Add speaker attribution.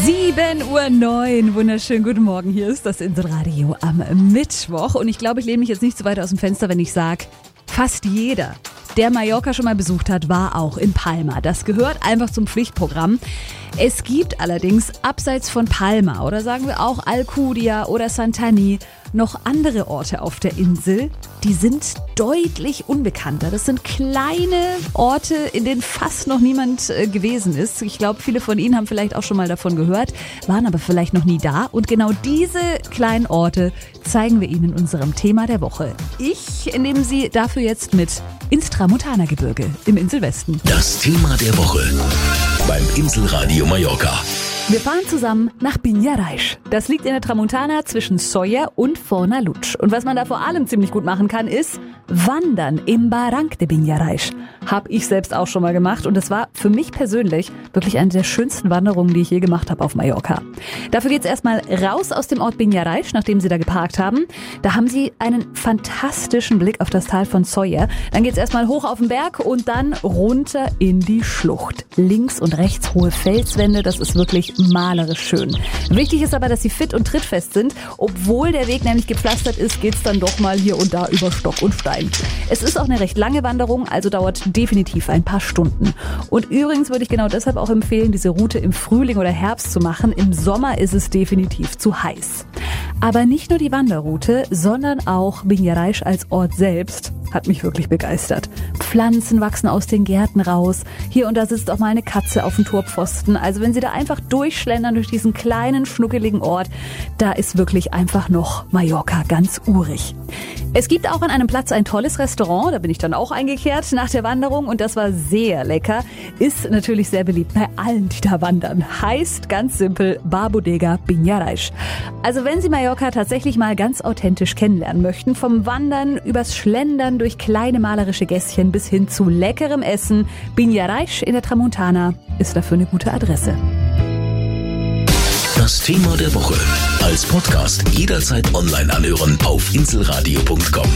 Speaker 1: 7:09 Uhr, wunderschönen guten Morgen, hier ist das Inselradio am Mittwoch und ich glaube, ich lehne mich jetzt nicht so weit aus dem Fenster, wenn ich sage, fast jeder, der Mallorca schon mal besucht hat, war auch in Palma. Das gehört einfach zum Pflichtprogramm. Es gibt allerdings abseits von Palma oder sagen wir auch Alcudia oder Santani noch andere Orte auf der Insel, die sind deutlich unbekannter. Das sind kleine Orte, in denen fast noch niemand gewesen ist. Ich glaube, viele von Ihnen haben vielleicht auch schon mal davon gehört, waren aber vielleicht noch nie da. Und genau diese kleinen Orte zeigen wir Ihnen in unserem Thema der Woche. Ich nehme Sie dafür jetzt mit ins Tramontana-Gebirge im Inselwesten.
Speaker 2: Das Thema der Woche beim Inselradio Mallorca.
Speaker 1: Wir fahren zusammen nach Binyaraiz. Das liegt in der Tramontana zwischen Sóller und Fornalutx. Und was man da vor allem ziemlich gut machen kann, ist wandern im Barranc de Binyaraiz. Habe ich selbst auch schon mal gemacht und das war für mich persönlich wirklich eine der schönsten Wanderungen, die ich je gemacht habe auf Mallorca. Dafür geht's erstmal raus aus dem Ort Binyaraiz, nachdem Sie da geparkt haben. Da haben Sie einen fantastischen Blick auf das Tal von Sóller. Dann geht's erstmal hoch auf den Berg und dann runter in die Schlucht. Links und rechts hohe Felswände, das ist wirklich malerisch schön. Wichtig ist aber, dass Sie fit und trittfest sind. Obwohl der Weg nämlich gepflastert ist, geht's dann doch mal hier und da über Stock und Stein. Es ist auch eine recht lange Wanderung, also dauert definitiv ein paar Stunden. Und übrigens würde ich genau deshalb auch empfehlen, diese Route im Frühling oder Herbst zu machen. Im Sommer ist es definitiv zu heiß. Aber nicht nur die Wanderroute, sondern auch Binyaraiz als Ort selbst hat mich wirklich begeistert. Pflanzen wachsen aus den Gärten raus. Hier und da sitzt auch mal eine Katze auf dem Torpfosten. Also wenn Sie da einfach durchschlendern durch diesen kleinen, schnuckeligen Ort, da ist wirklich einfach noch Mallorca ganz urig. Es gibt auch an einem Platz ein tolles Restaurant, da bin ich dann auch eingekehrt nach der Wanderung und das war sehr lecker. Ist natürlich sehr beliebt bei allen, die da wandern. Heißt ganz simpel Bar Bodega Binyaraiz. Also wenn Sie Mallorca tatsächlich mal ganz authentisch kennenlernen möchten, vom Wandern übers Schlendern durch kleine malerische Gässchen bis hin zu leckerem Essen, Binyaraiz in der Tramontana ist dafür eine gute Adresse.
Speaker 2: Das Thema der Woche als Podcast jederzeit online anhören auf inselradio.com.